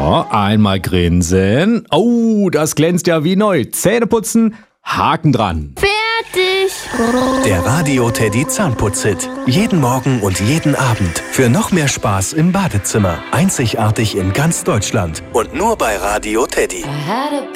So, einmal grinsen. Oh, das glänzt ja wie neu. Zähne putzen, Haken dran. Fertig. Der Radio Teddy Zahnputz-Hit. Jeden Morgen und jeden Abend. Für noch mehr Spaß im Badezimmer. Einzigartig in ganz Deutschland. Und nur bei Radio Teddy.